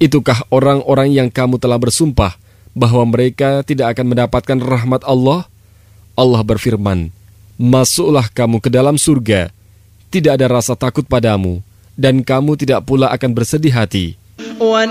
Itukah orang-orang yang kamu telah bersumpah bahwa mereka tidak akan mendapatkan rahmat Allah? Allah berfirman, masuklah kamu ke dalam surga, tidak ada rasa takut padamu, dan kamu tidak pula akan bersedih hati.